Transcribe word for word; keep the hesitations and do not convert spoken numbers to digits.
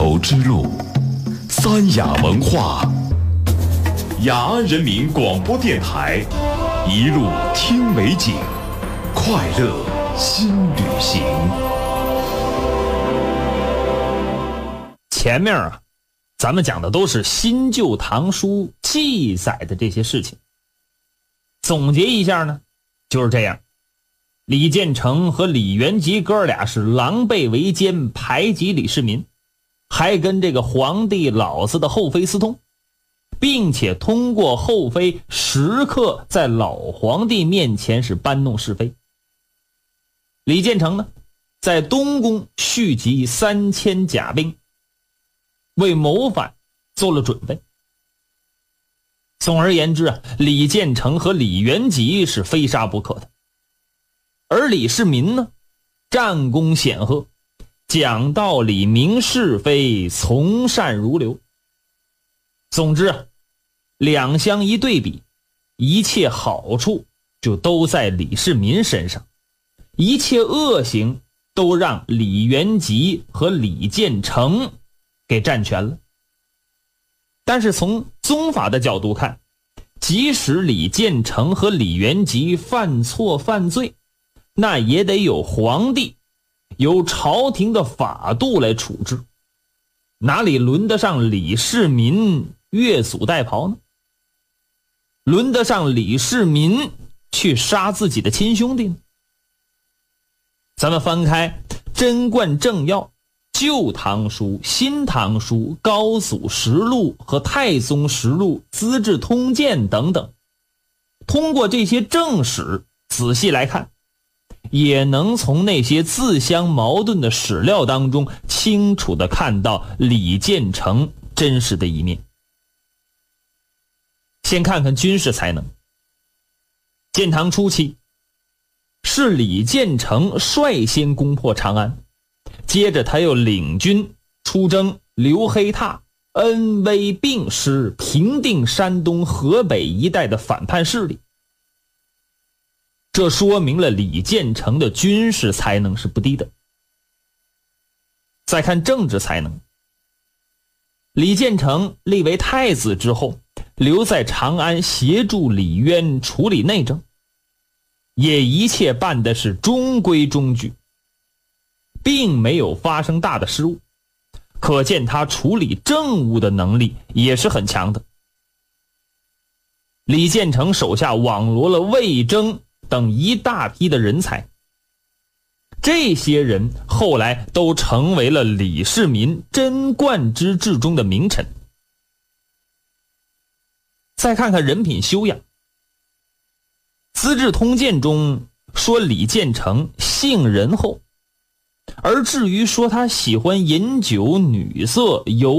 绸之路，三雅文化，雅安人民广播电台，一路听美景，快乐新旅行。 前面啊，咱们讲的都是新旧唐书记载的这些事情。总结一下呢，就是这样。李建成和李元吉哥俩是狼狈为奸，排挤李世民，还跟这个皇帝老子的后妃私通，并且通过后妃时刻在老皇帝面前是搬弄是非。李建成呢，在东宫蓄集三千甲兵，为谋反做了准备。总而言之啊，李建成和李元吉是非杀不可的。而李世民呢，战功显赫，讲道理明是非，从善如流。总之啊，两相一对比，一切好处就都在李世民身上，一切恶行都让李元吉和李建成给占全了。但是从宗法的角度看，即使李建成和李元吉犯错犯罪，那也得有皇帝由朝廷的法度来处置，哪里轮得上李世民越俎代庖呢？轮得上李世民去杀自己的亲兄弟呢？咱们翻开《贞观政要》、旧唐书、新唐书、高祖实录和太宗实录、资治通鉴等等，通过这些正史仔细来看，也能从那些自相矛盾的史料当中清楚地看到李建成真实的一面。先看看军事才能。建唐初期，是李建成率先攻破长安，接着他又领军出征刘黑闼、恩威并施，平定山东河北一带的反叛势力。这说明了李建成的军事才能是不低的。再看政治才能，李建成立为太子之后，留在长安协助李渊处理内政，也一切办的是中规中矩，并没有发生大的失误，可见他处理政务的能力也是很强的。李建成手下网罗了魏征等一大批的人才，这些人后来都成为了李世民贞观之治中的名臣。再看看人品修养，《资治通鉴》中说李建成性仁厚，而至于说他喜欢饮酒、女色、游